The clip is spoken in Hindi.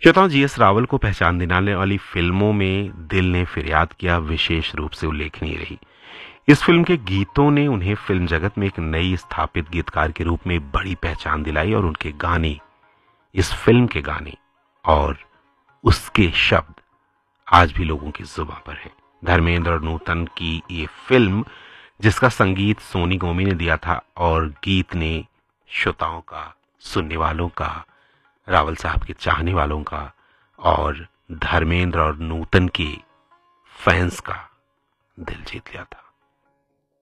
श्रोताओं, जीएस रावल को पहचान दिलाने वाली फिल्मों में दिल ने फिरियाद किया विशेष रूप से उल्लेखनीय रही। इस फिल्म के गीतों ने उन्हें फिल्म जगत में एक नई स्थापित गीतकार के रूप में बड़ी पहचान दिलाई और उनके गाने, इस फिल्म के गाने और उसके शब्द आज भी लोगों की जुबां पर हैं। धर्मेंद्र और नूतन की ये फिल्म, जिसका संगीत सोनी गोमी ने दिया था और गीत ने श्रोताओं का, सुनने वालों का, रावल साहब के चाहने वालों का और धर्मेंद्र और नूतन के फैंस का दिल जीत लिया था।